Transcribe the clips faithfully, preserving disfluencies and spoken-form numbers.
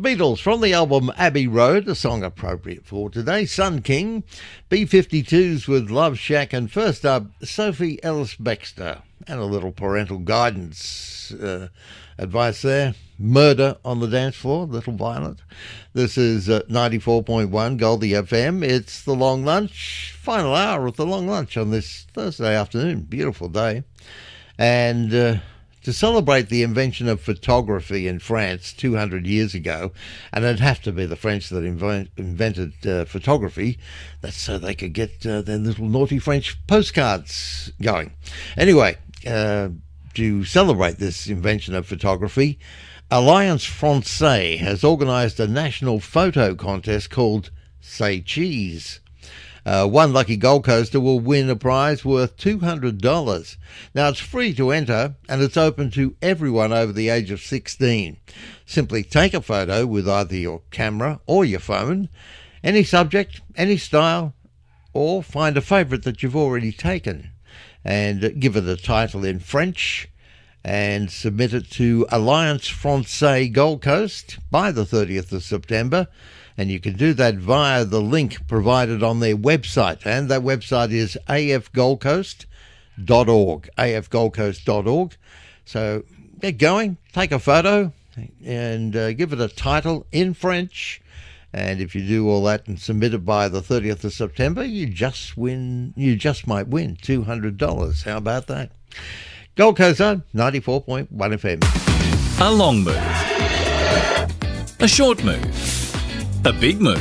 Beatles from the album Abbey Road, a song appropriate for today. Sun King, B fifty-twos with Love Shack, and first up, Sophie Ellis-Bextor, and a little parental guidance uh, advice there. Murder on the Dance Floor, Little Violet. This is uh, ninety-four point one Goldie F M. It's the long lunch, final hour of the long lunch on this Thursday afternoon. Beautiful day. And Uh, to celebrate the invention of photography in France two hundred years ago, and it'd have to be the French that invent, invented uh, photography, that's so they could get uh, their little naughty French postcards going. Anyway, uh, to celebrate this invention of photography, Alliance Francaise has organised a national photo contest called Say Cheese. Uh, one lucky Gold Coaster will win a prize worth two hundred dollars. Now, it's free to enter, and it's open to everyone over the age of sixteen. Simply take a photo with either your camera or your phone, any subject, any style, or find a favourite that you've already taken, and give it a title in French, and submit it to Alliance Francaise Gold Coast by the thirtieth of September. And you can do that via the link provided on their website. And that website is a f gold coast dot org, a f gold coast dot org. So get going, take a photo, and uh, give it a title in French. And if you do all that and submit it by the thirtieth of September, you just win, you just might win two hundred dollars. How about that? Gold Coast Zone, ninety-four point one F M. A long move. A short move. A big move.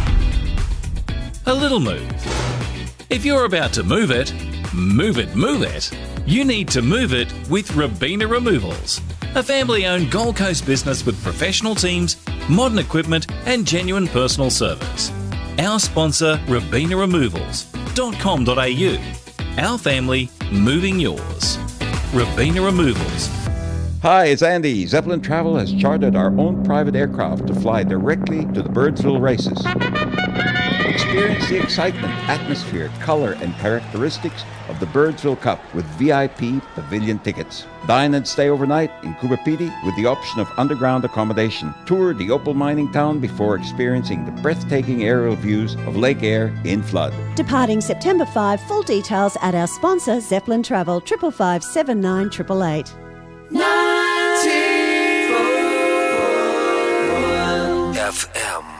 A little move. If you're about to move it, move it, move it, you need to move it with Robina Removals, a family-owned Gold Coast business with professional teams, modern equipment and genuine personal service. Our sponsor, robina removals dot com dot a u. Our family, moving yours. Robina Removals. Hi, it's Andy. Zeppelin Travel has chartered our own private aircraft to fly directly to the Birdsville races. Experience the excitement, atmosphere, colour and characteristics of the Birdsville Cup with V I P pavilion tickets. Dine and stay overnight in Coober Pedy with the option of underground accommodation. Tour the opal mining town before experiencing the breathtaking aerial views of Lake Eyre in flood. Departing September fifth, full details at our sponsor Zeppelin Travel, triple five seven nine triple eight. ninety-four F M.